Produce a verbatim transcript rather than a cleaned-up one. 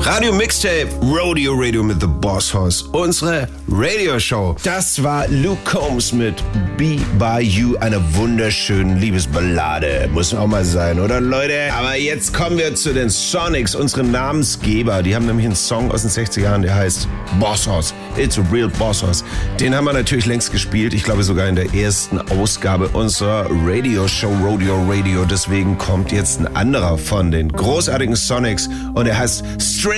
Radio Mixtape, Rodeo Radio mit The Boss Hoss, unsere Radioshow. Das war Luke Combs mit Be By You, eine wunderschöne Liebesballade. Muss auch mal sein, oder Leute? Aber jetzt kommen wir zu den Sonics, unsere Namensgeber. Die haben nämlich einen Song aus den sechziger Jahren, der heißt Boss Hoss. It's a Real Boss Hoss. Den haben wir natürlich längst gespielt. Ich glaube sogar in der ersten Ausgabe unserer Radioshow, Rodeo Radio. Deswegen kommt jetzt ein anderer von den großartigen Sonics und er heißt Straight